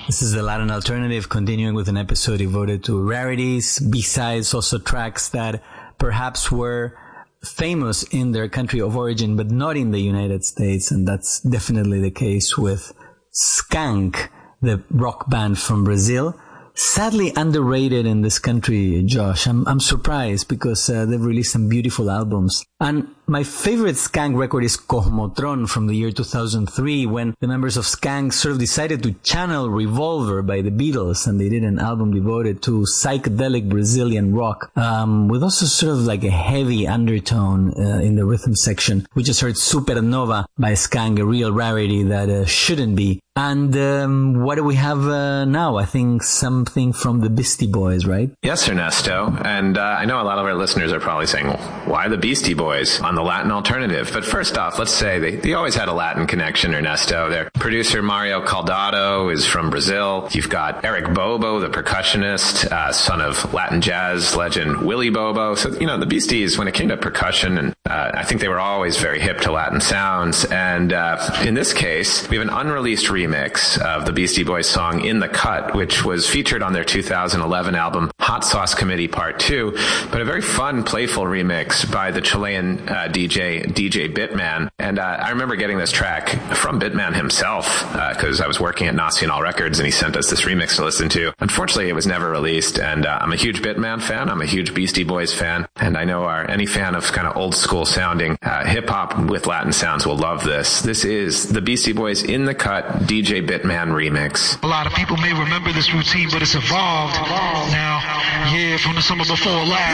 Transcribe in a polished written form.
This is the Latin Alternative, continuing with an episode devoted to rarities, B-sides, also tracks that perhaps were famous in their country of origin, but not in the United States. And that's definitely the case with Skank, the rock band from Brazil. Sadly underrated in this country, Josh. I'm surprised because they've released some beautiful albums. And my favorite Skank record is Cosmotron from the year 2003, when the members of Skank sort of decided to channel Revolver by the Beatles, and they did an album devoted to psychedelic Brazilian rock, with also sort of like a heavy undertone in the rhythm section. We just heard Supernova by Skank, a real rarity that shouldn't be. And what do we have now? I think something from the Beastie Boys, right? Yes, Ernesto. And I know a lot of our listeners are probably saying, well, why the Beastie Boys on the Latin Alternative? But first off, let's say they always had a Latin connection, Ernesto. Their producer, Mario Caldado, is from Brazil. You've got Eric Bobo, the percussionist, son of Latin jazz legend Willie Bobo. So, the Beasties, when it came to percussion, and I think they were always very hip to Latin sounds. And in this case, we have an unreleased remix of the Beastie Boys song In the Cut, which was featured on their 2011 album Hot Sauce Committee Part 2, but a very fun, playful remix by the Chilean DJ Bitman. And I remember getting this track from Bitman himself because I was working at Nacional Records and he sent us this remix to listen to. Unfortunately, it was never released, and I'm a huge Bitman fan. I'm a huge Beastie Boys fan, and I know any fan of kind of old school sounding hip-hop with Latin sounds will love this. This is the Beastie Boys In the Cut DJ Bitman remix. A lot of people may remember this routine, but it's evolved now. Yeah, from the summer before last.